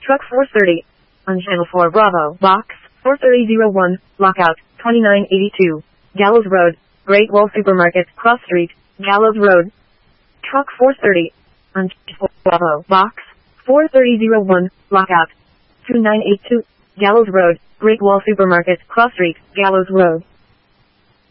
Truck 430. On Channel 4 Bravo. Box 43001. Lockout 2982. Gallows Road. Great Wall Supermarket. Cross Street. Gallows Road. Truck 430. On Channel 4 Bravo. Box 43001. Lockout 2982. Gallows Road. Great Wall Supermarket. Cross Street. Gallows Road.